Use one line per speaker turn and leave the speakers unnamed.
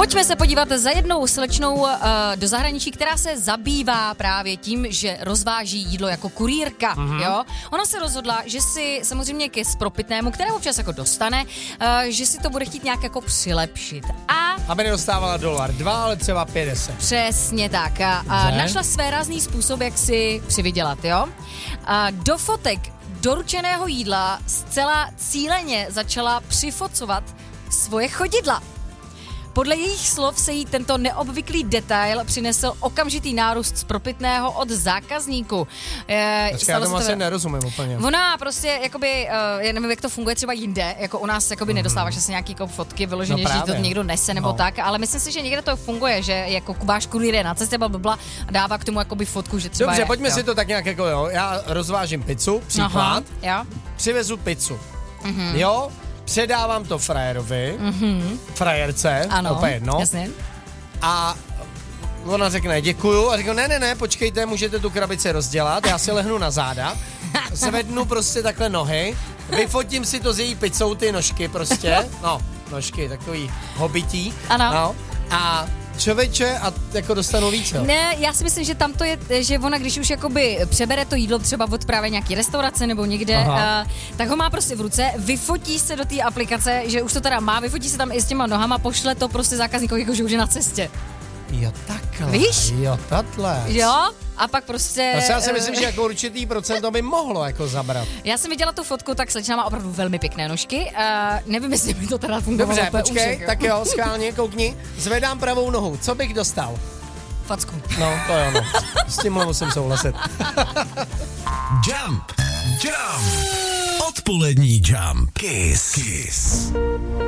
Pojďme se podívat za jednou slečnou do zahraničí, která se zabývá právě tím, že rozváží jídlo jako kurýrka, jo. Ona se rozhodla, že si samozřejmě ke spropitnému, které občas jako dostane, že si to bude chtít nějak jako přilepšit.
Aby nedostávala $1, ale třeba 50.
Přesně tak. A našla své rázný způsob, jak si přivydělat, jo. Do fotek doručeného jídla zcela cíleně začala přifocovat svoje chodidla. Podle jejich slov se jí tento neobvyklý detail přinesl okamžitý nárůst spropitného od zákazníků.
Já tomu asi nerozumím úplně.
Ona prostě, jakoby, já nevím, jak to funguje třeba jinde, jako u nás jakoby nedostáváš asi nějaký jako fotky vyloženě, že to někdo nese nebo tak, ale myslím si, že někde to funguje, že jako váš kurýr je na cestě, blablabla, a dává k tomu jakoby fotku, že třeba
Dobře, pojďme si to tak nějak jako, jo, já rozvážím pizzu, příklad, přivezu pizzu, jo, předávám to frajerovi, frajerce, opět jedno.
Jasně.
A ona řekne děkuju a řekne ne, počkejte, můžete tu krabici rozdělat, já si lehnu na záda, zvednu prostě takhle nohy, vyfotím si to s její pizzou, ty nožky prostě, nožky, takový hobití,
ano.
A člověče, a jako dostanu víc, jo?
Ne, já si myslím, že tam to je, že ona, když už jakoby přebere to jídlo třeba od právě nějaký restaurace nebo někde, tak ho má prostě v ruce, vyfotí se do té aplikace, že už to teda má, vyfotí se tam i s těma nohama, pošle to prostě zákazníkovi, jako že už je na cestě.
Jo, takhle.
Víš?
Jo, takhle.
Jo, a pak prostě...
Já si myslím, že jako určitý procento by mohlo jako zabrat.
Já jsem viděla tu fotku, tak slečna má opravdu velmi pěkné nožky. Nevím, jestli by to teda fungovalo.
Dobře, počkej, tak jo, schválně, koukni. Zvedám pravou nohu, co bych dostal?
Facku.
No, to jo, no. S tímhle musím souhlasit.
Jump. Odpolední Jump. Kiss.